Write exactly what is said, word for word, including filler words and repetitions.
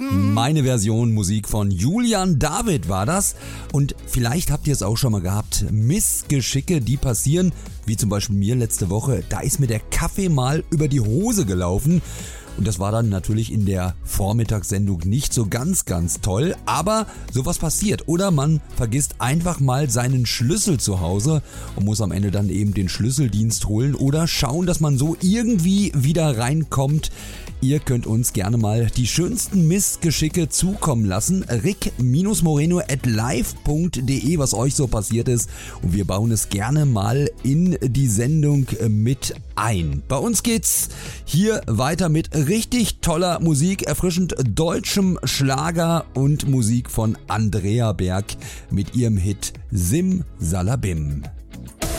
Meine Version Musik von Julian David war das. Und vielleicht habt ihr es auch schon mal gehabt. Missgeschicke, die passieren, wie zum Beispiel mir letzte Woche. Da ist mir der Kaffee mal über die Hose gelaufen. Und das war dann natürlich in der Vormittagssendung nicht so ganz, ganz toll. Aber sowas passiert. Oder man vergisst einfach mal seinen Schlüssel zu Hause und muss am Ende dann eben den Schlüsseldienst holen oder schauen, dass man so irgendwie wieder reinkommt. Ihr könnt uns gerne mal die schönsten Missgeschicke zukommen lassen. rick-moreno at live punkt de, was euch so passiert ist. Und wir bauen es gerne mal in die Sendung mit ein. Bei uns geht's hier weiter mit richtig toller Musik, erfrischend deutschem Schlager und Musik von Andrea Berg mit ihrem Hit Sim Salabim.